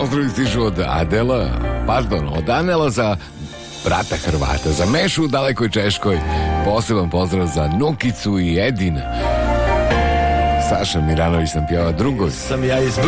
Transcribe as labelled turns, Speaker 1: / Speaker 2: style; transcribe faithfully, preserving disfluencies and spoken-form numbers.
Speaker 1: pozdrav stižu od Adela, pardon, od Anela za brata Hrvata, za Mešu u dalekoj Češkoj. Poseban pozdrav za Nukicu i Edina. Saša Miranović sam pjeva drugoj.
Speaker 2: Sam ja iz